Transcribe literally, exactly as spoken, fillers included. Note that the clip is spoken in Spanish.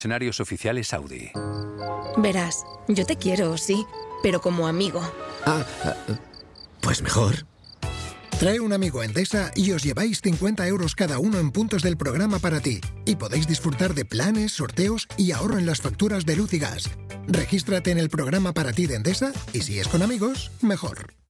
Escenarios oficiales Audi. Verás, yo te quiero, sí, pero como amigo. Ah, pues mejor. Trae un amigo a Endesa y os lleváis cincuenta euros cada uno en puntos del programa para ti. Y podéis disfrutar de planes, sorteos y ahorro en las facturas de luz y gas. Regístrate en el programa para ti de Endesa y si es con amigos, mejor.